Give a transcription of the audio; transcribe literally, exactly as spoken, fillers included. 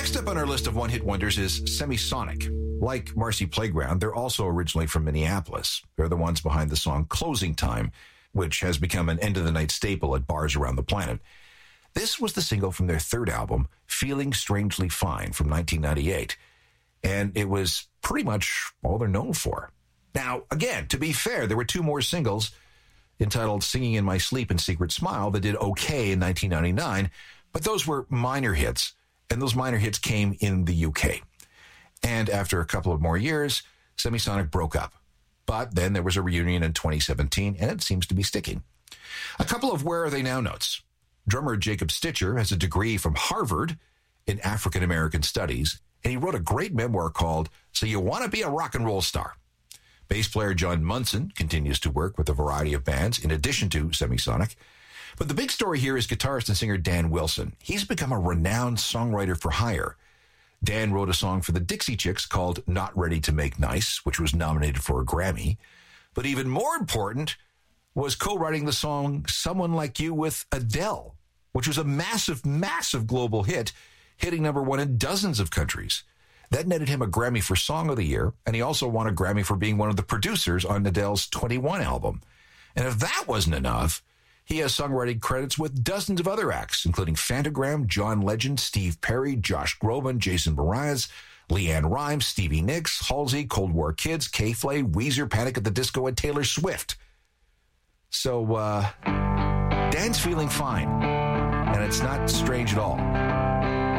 Next up on our list of one-hit wonders is Semisonic. Like Marcy Playground, they're also originally from Minneapolis. They're the ones behind the song Closing Time, which has become an end-of-the-night staple at bars around the planet. This was the single from their third album, Feeling Strangely Fine, from nineteen ninety-eight. And it was pretty much all they're known for. Now, again, to be fair, there were two more singles entitled Singing in My Sleep and Secret Smile that did okay in nineteen ninety-nine, but those were minor hits, and those minor hits came in the U K. And after a couple of more years, Semisonic broke up. But then there was a reunion in twenty seventeen, and it seems to be sticking. A couple of Where Are They Now notes. Drummer Jacob Stitcher has a degree from Harvard in African American Studies, and he wrote a great memoir called So You Want to Be a Rock and Roll Star. Bass player John Munson continues to work with a variety of bands in addition to Semisonic. But the big story here is guitarist and singer Dan Wilson. He's become a renowned songwriter for hire. Dan wrote a song for the Dixie Chicks called Not Ready to Make Nice, which was nominated for a Grammy. But even more important was co-writing the song Someone Like You with Adele, which was a massive, massive global hit, hitting number one in dozens of countries. That netted him a Grammy for Song of the Year, and he also won a Grammy for being one of the producers on Adele's twenty-one album. And if that wasn't enough, he has songwriting credits with dozens of other acts, including Fantagram, John Legend, Steve Perry, Josh Groban, Jason Mraz, Leanne Rimes, Stevie Nicks, Halsey, Cold War Kids, K-Flay, Weezer, Panic at the Disco, and Taylor Swift. So, uh, Dan's feeling fine, and it's not strange at all.